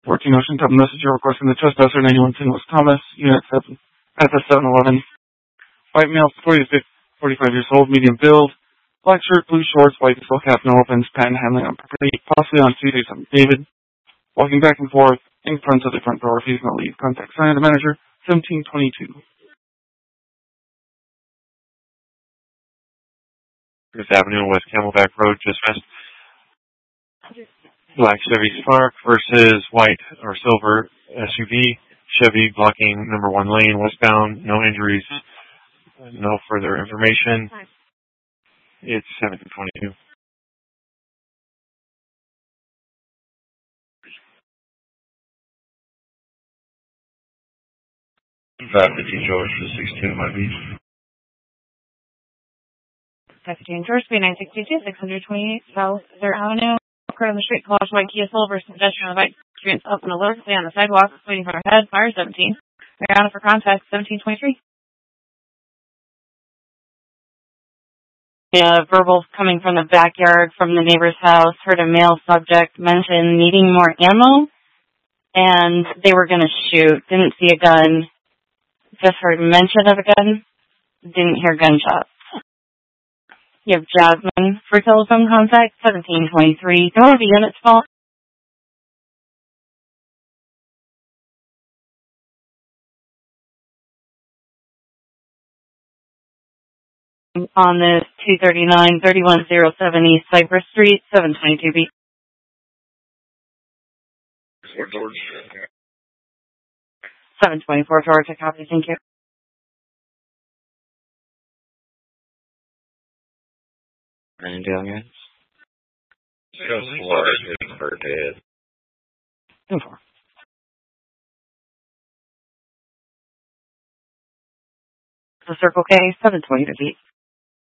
14 Ocean Top message requesting the trespasser 91 St. Louis Thomas, Unit 7, at the 7-Eleven. White male, 40 to 45 years old, medium build, black shirt, blue shorts, white skull cap, no weapons, panhandling on property, possibly on Tuesday, David. Walking back and forth in front of the front door. If he's going to leave, contact sign of the manager, 1722. Fifth Avenue, West Camelback Road, just west. Black Chevy Spark versus white or silver SUV. Chevy blocking number 1 lane westbound. No injuries. No further information. It's 1722. Traffic George to 16 might be. Traffic George, B962, 628 South 3rd Avenue. Car on the street, collage white Kia Soul versus pedestrian on the bike. Experience up and alert, stay on the sidewalk, waiting for our head, fire 17. Mariana for contact, 1723. Verbal coming from the backyard from the neighbor's house. Heard a male subject mention needing more ammo, and they were going to shoot. Didn't see a gun. Just heard mention of a gun. Didn't hear gunshots. You have Jasmine for telephone contact, 1723. Don't have the unit's fault. On this 239-3107 East Cypress Street, 722B. 724 George, a copy, thank you. Anything else? Just flush in her head. Info. The Circle K, 720 feet.